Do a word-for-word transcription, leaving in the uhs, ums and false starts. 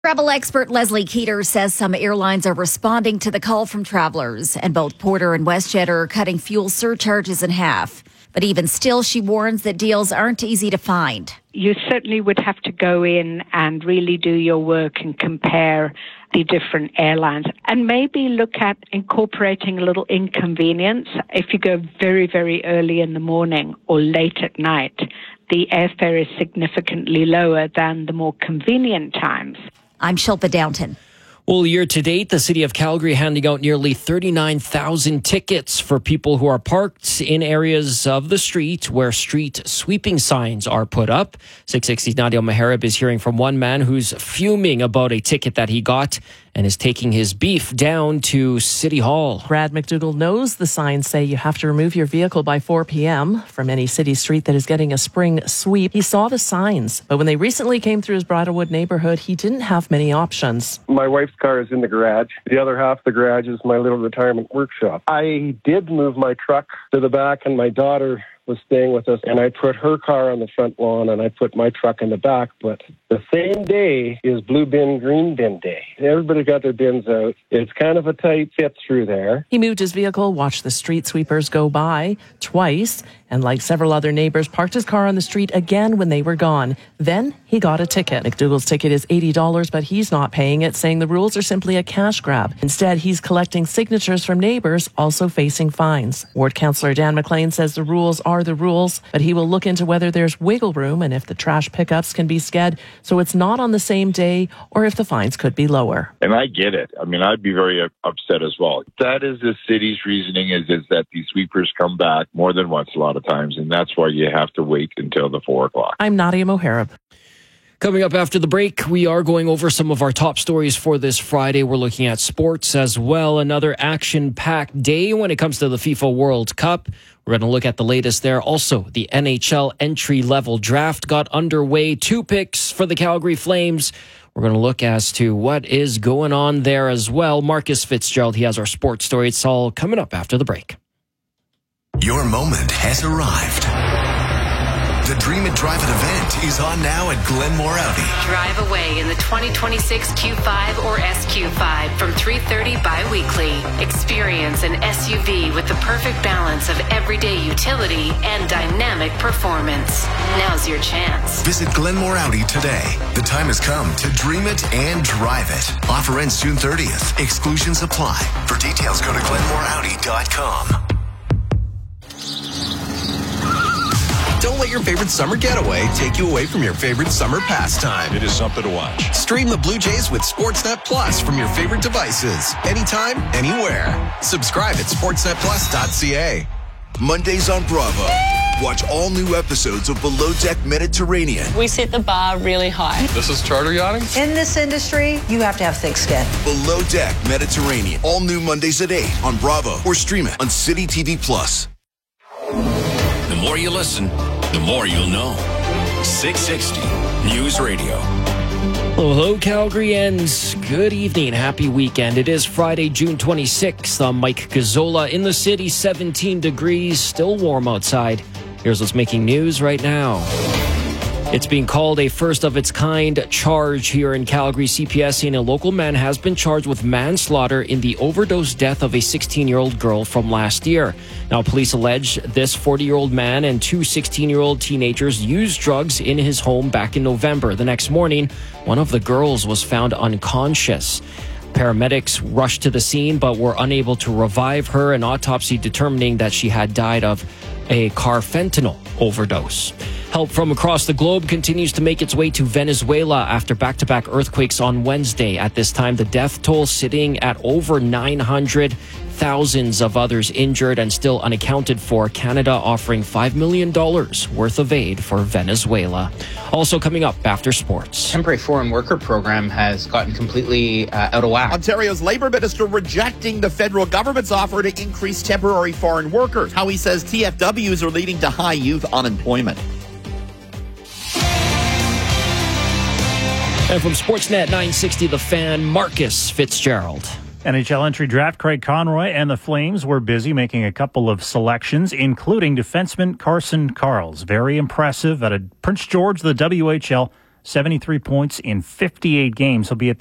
Travel expert Leslie Keeter says some airlines are responding to the call from travelers, and both Porter and WestJet are cutting fuel surcharges in half. But even still, she warns that deals aren't easy to find. You certainly would have to go in and really do your work and compare the different airlines and maybe look at incorporating a little inconvenience. If you go very, very early in the morning or late at night, the airfare is significantly lower than the more convenient times. I'm Shilpa Downton. Well, year to date, the city of Calgary handing out nearly thirty-nine thousand tickets for people who are parked in areas of the street where street sweeping signs are put up. six sixty's Nadia Meharib is hearing from one man who's fuming about a ticket that he got and is taking his beef down to City Hall. Brad McDougall knows the signs say you have to remove your vehicle by four p.m. from any city street that is getting a spring sweep. He saw the signs, but when they recently came through his Bridlewood neighborhood, he didn't have many options. My wife's car is in the garage. The other half of the garage is my little retirement workshop. I did move my truck to the back, and my daughter was staying with us, and I put her car on the front lawn and I put my truck in the back. But the same day is blue bin, green bin day. Everybody got their bins out. It's kind of a tight fit through there. He moved his vehicle, watched the street sweepers go by twice, and like several other neighbors, parked his car on the street again when they were gone. Then he got a ticket. McDougall's ticket is eighty dollars, but he's not paying it, saying the rules are simply a cash grab. Instead, he's collecting signatures from neighbors also facing fines. Ward Councillor Dan McLean says the rules are the rules, but he will look into whether there's wiggle room and if the trash pickups can be sked so it's not on the same day, or if the fines could be lower. And I get it. I mean, I'd be very upset as well. That is the city's reasoning, is, is that these sweepers come back more than once a lot of times, and that's why you have to wait until the four o'clock. I'm Nadia Meharib. Coming up after the break, we are going over some of our top stories for this Friday. We're looking at sports as well. Another action-packed day when it comes to the FIFA World Cup. We're going to look at the latest there. Also, the N H L entry-level draft got underway. Two picks for the Calgary Flames. We're going to look as to what is going on there as well. Marcus Fitzgerald, he has our sports story. It's all coming up after the break. Your moment has arrived. The Dream It Drive It event is on now at Glenmore Audi. Drive away in the twenty twenty-six Q five or S Q five from three thirty bi-weekly. Experience an S U V with the perfect balance of everyday utility and dynamic performance. Now's your chance. Visit Glenmore Audi today. The time has come to dream it and drive it. Offer ends June thirtieth. Exclusions apply. For details, go to glenmore audi dot com. Don't let your favorite summer getaway take you away from your favorite summer pastime. It is something to watch. Stream the Blue Jays with Sportsnet Plus from your favorite devices. Anytime, anywhere. Subscribe at sportsnet plus dot c a. Mondays on Bravo. Watch all new episodes of Below Deck Mediterranean. We set the bar really high. This is charter yachting? In this industry, you have to have thick skin. Below Deck Mediterranean. All new Mondays at eight on Bravo or stream it on City T V Plus. The more you listen, the more you'll know. six sixty News Radio. Hello, hello, Calgary, and good evening. Happy weekend. It is Friday, June twenty-sixth. I'm Mike Gazzola. In the city, seventeen degrees, still warm outside. Here's what's making news right now. It's being called a first-of-its-kind charge here in Calgary. C P S saying a local man has been charged with manslaughter in the overdose death of a sixteen-year-old girl from last year. Now, police allege this forty-year-old man and two sixteen-year-old teenagers used drugs in his home back in November. The next morning, one of the girls was found unconscious. Paramedics rushed to the scene but were unable to revive her, an autopsy determining that she had died of a carfentanil overdose. Help from across the globe continues to make its way to Venezuela after back-to-back earthquakes on Wednesday. At this time, the death toll sitting at over nine hundred, thousands of others injured and still unaccounted for. Canada offering five million dollars worth of aid for Venezuela. Also coming up after sports. Temporary foreign worker program has gotten completely uh, out of whack. Ontario's Labour Minister rejecting the federal government's offer to increase temporary foreign workers. How he says T F Ws are leading to high youth unemployment. And from Sportsnet nine sixty, The Fan, Marcus Fitzgerald. N H L entry draft Craig Conroy and the Flames were busy making a couple of selections, including defenseman Carson Karls. Very impressive at a Prince George, the W H L. seventy-three points in fifty-eight games. He'll be at